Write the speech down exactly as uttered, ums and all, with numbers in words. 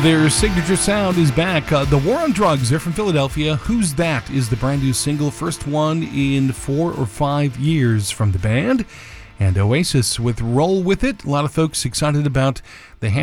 Their signature sound is back. Uh, the War on Drugs, they're from Philadelphia. Who's That is the brand new single, first one in four or five years from the band. And Oasis with Roll With It. A lot of folks excited about the